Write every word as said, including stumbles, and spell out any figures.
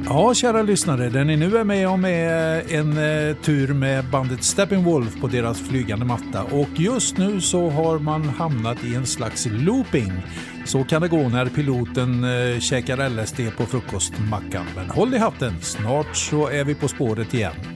Ja, kära lyssnare, den ni nu är med om är en eh, tur med bandet Steppenwolf på deras flygande matta. Och just nu så har man hamnat i en slags looping. Så kan det gå när piloten eh, käkar L S D på frukostmackan. Men håll i hatten, snart så är vi på spåret igen.